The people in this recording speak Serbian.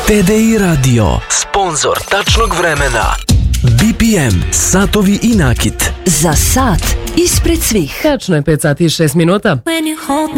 TDI Radio, sponsor tačnog vremena. BPM, satovi i nakit. Za sat ispred svih. Tačno je 5 sati i 6 minuta.